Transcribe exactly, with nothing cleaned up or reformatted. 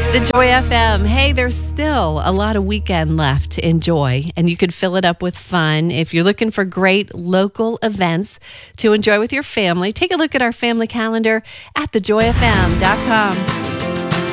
The Joy F M. Hey, there's still a lot of weekend left to enjoy, and you could fill it up with fun. If you're looking for great local events to enjoy with your family, take a look at our family calendar at the joy f m dot com.